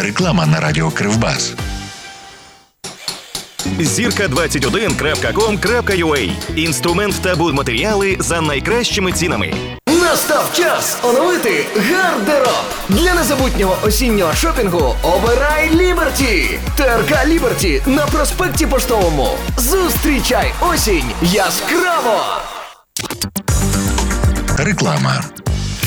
Реклама на радіо Кривбас. Zirka21.com.ua. Інструмент та будматеріали за найкращими цінами. Настав час оновити гардероб. Для незабутнього осіннього шопінгу обирай Ліберті. ТРК Ліберті на проспекті Поштовому. Зустрічай осінь яскраво! Реклама.